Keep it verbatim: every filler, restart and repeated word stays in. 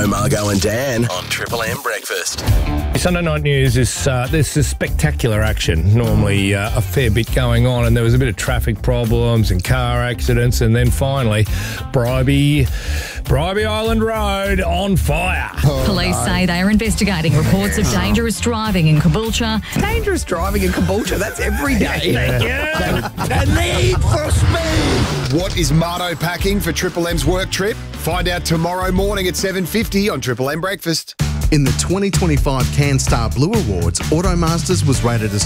Marto, Margo and Dan on Triple M Breakfast. Sunday night news is uh, this is spectacular action. Normally uh, a fair bit going on, and there was a bit of traffic problems and car accidents, and then finally Bribey, Bribey Island Road on fire. Oh, Police no. say they are investigating reports of dangerous driving in Caboolture. Dangerous driving in Caboolture, that's every day. Yeah. The need for speed. What is Marto packing for Triple M's work trip? Find out tomorrow morning at seven fifty on Triple M Breakfast. In the twenty twenty-five CanStar Blue Awards, Automasters was rated as